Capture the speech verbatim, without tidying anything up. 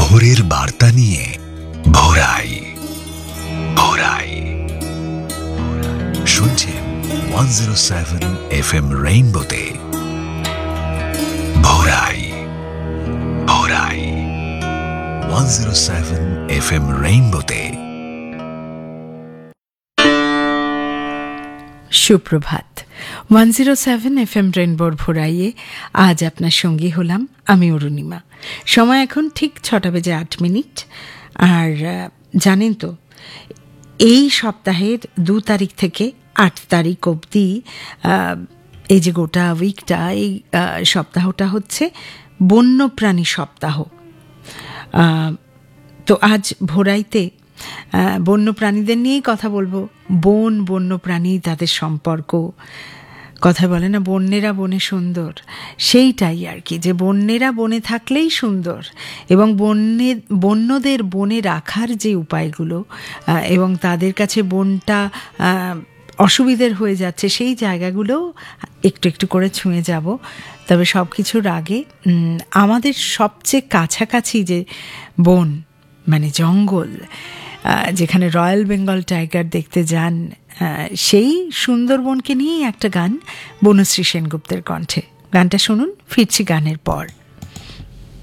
ভোরের বার্তা নিয়ে ভোরাই ভোরাই শুনছেন one zero seven F M রেইনবোতে ভোরাই ভোরাই one zero seven F M রেইনবোতে। সুপ্রভাত। One zero seven F M রেইনবোর ভোরাইয়ে আজ আপনার সঙ্গী হলাম আমি অরুণিমা। সময় এখন ঠিক ছটা বেজে আট মিনিট। আর জানেন তো, এই সপ্তাহের দু তারিখ থেকে আট তারিখ অবধি এই যে গোটা উইকটা, এই সপ্তাহটা হচ্ছে বন্যপ্রাণী সপ্তাহ। তো আজ ভোরাইতে বন্যপ্রাণীদের নিয়েই কথা বলবো। বন, বন্যপ্রাণী, তাদের সম্পর্ক। কথা বলে না, বন্যেরা বনে সুন্দর, সেইটাই আর কি, যে বন্যেরা বনে থাকলেই সুন্দর। এবং বন্যে বন্যদের বনে রাখার যে উপায়গুলো এবং তাদের কাছে বনটা অসুবিধের হয়ে যাচ্ছে, সেই জায়গাগুলো একটু একটু করে ছুঁয়ে যাব। তবে সব কিছুর আগে আমাদের সবচেয়ে কাছাকাছি যে বন, মানে জঙ্গল, যেখানে রয়্যাল বেঙ্গল টাইগার দেখতে যান, সেই সুন্দরবনকে নিয়েই একটা গান বনশ্রী সেনগুপ্তের কণ্ঠে। গানটা শুনুন, ফিরছি গানের পর।